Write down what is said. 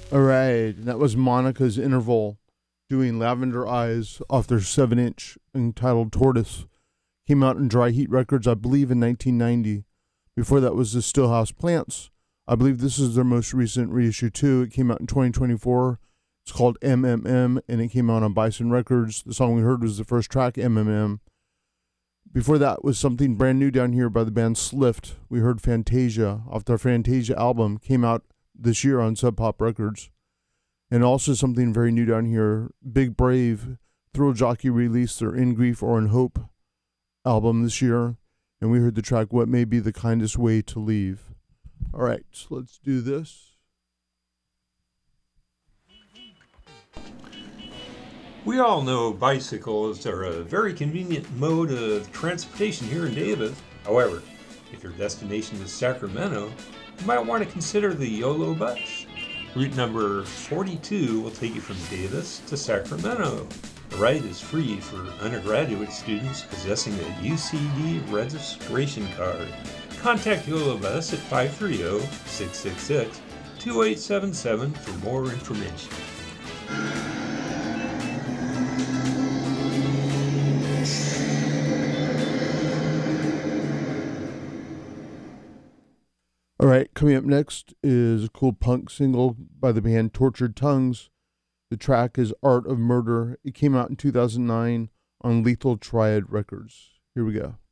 All right, and that was Monica's Interval doing Lavender Eyes off their 7-inch entitled Tortoise. Came out in Dry Heat Records, I believe, in 1990. Before that was the Stillhouse Plants. I believe this is their most recent reissue, too. It came out in 2024. It's called MMM, and it came out on Bison Records. The song we heard was the first track, MMM. Before that was something brand new down here by the band Slift. We heard Fantasia off their Fantasia album. Came out this year on Sub Pop Records. And also something very new down here, Big Brave. Thrill Jockey released their In Grief or In Hope album this year. And we heard the track What May Be the Kindest Way to Leave. All right, so let's do this. We all know bicycles are a very convenient mode of transportation here in Davis. However, if your destination is Sacramento, you might want to consider the YOLO bus. Route number 42 will take you from Davis to Sacramento. The ride is free for undergraduate students possessing a UCD registration card. Contact YOLO Bus at 530-666-2877 for more information. All right, coming up next is a cool punk single by the band Tortured Tongues. The track is Art of Murder. It came out in 2009 on Lethal Triad Records. Here we go.